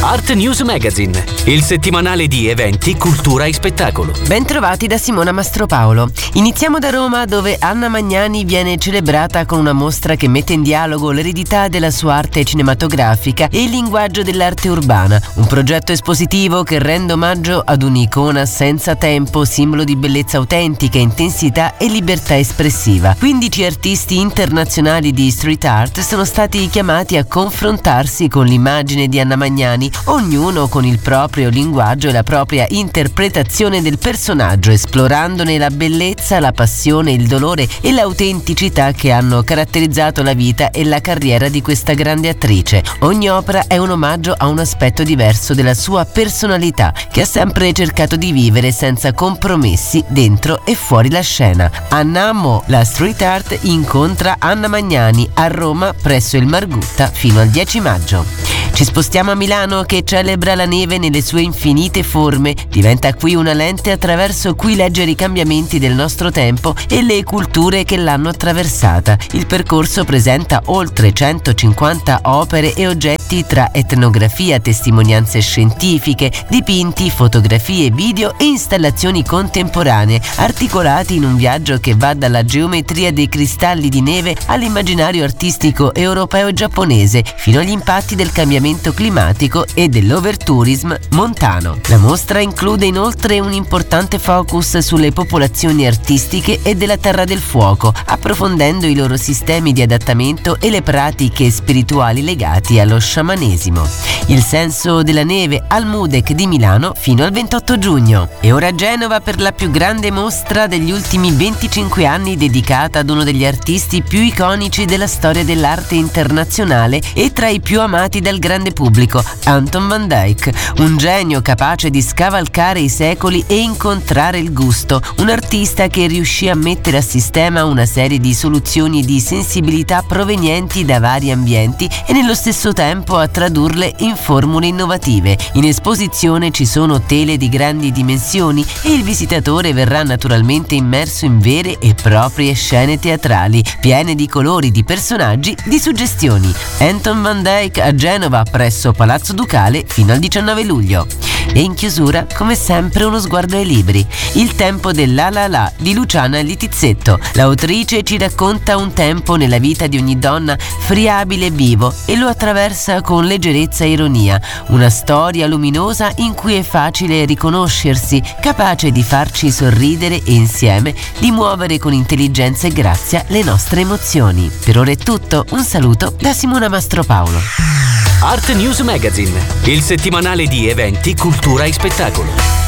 Art News Magazine, il settimanale di eventi, cultura e spettacolo. Bentrovati da Simona Mastropaolo. Iniziamo da Roma, dove Anna Magnani viene celebrata con una mostra che mette in dialogo l'eredità della sua arte cinematografica e il linguaggio dell'arte urbana. Un progetto espositivo che rende omaggio ad un'icona senza tempo, simbolo di bellezza autentica, intensità e libertà espressiva. 15 artisti internazionali di street art sono stati chiamati a confrontarsi con l'immagine di Anna Magnani, ognuno con il proprio linguaggio e la propria interpretazione del personaggio, esplorandone la bellezza, la passione, il dolore e l'autenticità che hanno caratterizzato la vita e la carriera di questa grande attrice. Ogni opera è un omaggio a un aspetto diverso della sua personalità, che ha sempre cercato di vivere senza compromessi dentro e fuori la scena. Anna Mo, la street art, incontra Anna Magnani a Roma presso il Margutta fino al 10 maggio. Ci spostiamo a Milano, che celebra la neve nelle sue infinite forme. Diventa qui una lente attraverso cui leggere i cambiamenti del nostro tempo e le culture che l'hanno attraversata. Il percorso presenta oltre 150 opere e oggetti tra etnografia, testimonianze scientifiche, dipinti, fotografie, video e installazioni contemporanee, articolati in un viaggio che va dalla geometria dei cristalli di neve all'immaginario artistico europeo e giapponese, fino agli impatti del cambiamento climatico e dell'overtourism montano. La mostra include inoltre un importante focus sulle popolazioni artistiche e della Terra del Fuoco, approfondendo i loro sistemi di adattamento e le pratiche spirituali legati allo sciamanesimo. Il senso della neve al MUDEC di Milano fino al 28 giugno. E ora Genova per la più grande mostra degli ultimi 25 anni, dedicata ad uno degli artisti più iconici della storia dell'arte internazionale e tra i più amati dal grande pubblico, Anton van Dyck, un genio capace di scavalcare i secoli e incontrare il gusto, un artista che riuscì a mettere a sistema una serie di soluzioni di sensibilità provenienti da vari ambienti e nello stesso tempo a tradurle in formule innovative. In esposizione ci sono tele di grandi dimensioni e il visitatore verrà naturalmente immerso in vere e proprie scene teatrali, piene di colori, di personaggi, di suggestioni. Anton van Dyck a Genova presso Palazzo Ducale fino al 19 luglio. E in chiusura, come sempre, uno sguardo ai libri. Il tempo della La La di Luciana Littizzetto. L'autrice ci racconta un tempo nella vita di ogni donna friabile e vivo e lo attraversa con leggerezza e ironia. Una storia luminosa in cui è facile riconoscersi, capace di farci sorridere e insieme di muovere con intelligenza e grazia le nostre emozioni. Per ora è tutto, un saluto da Simona Mastropaolo. Art News Magazine, il settimanale di eventi, cultura e spettacolo.